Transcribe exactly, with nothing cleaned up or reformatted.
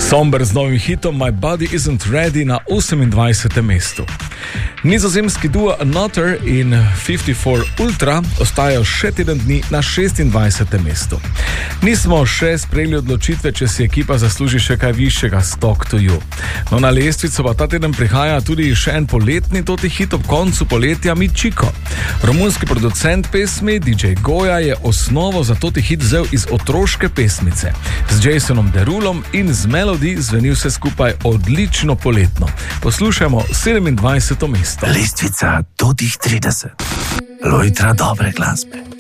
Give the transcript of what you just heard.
Somber z novim hitom My Body Isn't Ready na osemindvajsetem mestu. Nizozemski duo Another in petdeset štiri Ultra ostajajo še teden dni na šestindvajsetem mestu. Nismo še sprejeli odločitve, če si ekipa zasluži še kaj višjega Talk to You. No, na lestvico pa ta teden prihaja tudi še en poletni toti hit ob koncu poletja Michiko. Romunski producent pesmi D J Goja je osnovo za toti hit vzel iz otroške pesmice. Z Jasonom Derulom in z Melody zveni vse skupaj odlično poletno. Poslušajmo sedemindvajseto mesto. Lestvica totih trideset. Lojtra dobre glasbe.